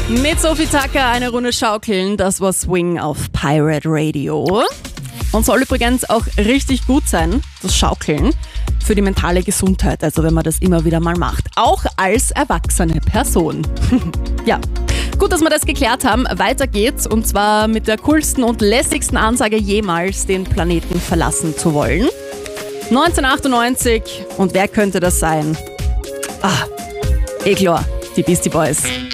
Mit Sophie Tucker eine Runde schaukeln, das war Swing auf Pirate Radio. Und soll übrigens auch richtig gut sein, das Schaukeln, für die mentale Gesundheit, also wenn man das immer wieder mal macht. Auch als erwachsene Person. Ja, gut, dass wir das geklärt haben. Weiter geht's und zwar mit der coolsten und lässigsten Ansage jemals, den Planeten verlassen zu wollen. 1998 und wer könnte das sein? Ah, klar, die Beastie Boys.